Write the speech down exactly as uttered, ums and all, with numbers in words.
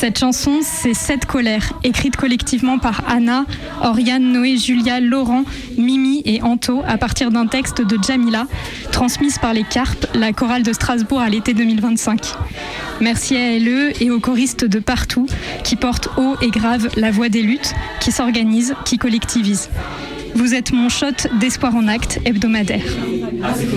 Cette chanson, c'est Sept colères, écrite collectivement par Anna, Oriane, Noé, Julia, Laurent, Mimi et Anto à partir d'un texte de Jamila, transmise par les Carpes, la chorale de Strasbourg à l'été deux mille vingt-cinq. Merci à L E et aux choristes de partout qui portent haut et grave la voix des luttes, qui s'organisent, qui collectivisent. Vous êtes mon shot d'espoir en acte hebdomadaire.